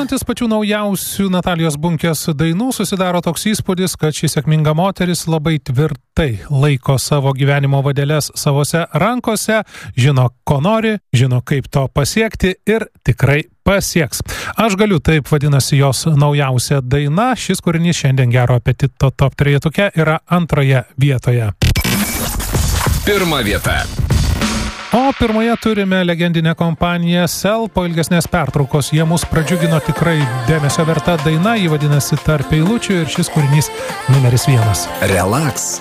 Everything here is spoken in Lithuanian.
Klausantis pačių naujausių Natalijos Bunkės dainų, susidaro toks įspūdis, kad ši sėkminga moteris labai tvirtai laiko savo gyvenimo vadeles savose rankose, žino, ko nori, žino, kaip to pasiekti ir tikrai pasieks. Aš galiu, taip vadinasi jos naujausia daina. Šis kūrinys šiandien Gero apetito top 3 yra antroje vietoje. Pirma vieta. O pirmoje turime legendinę kompaniją Sel. Po ilgesnės pertraukos jie mus pradžiugino tikrai dėmesio verta daina. Ji vadinasi Tarp eilučių ir šis kūrinys numeris 1. Relax.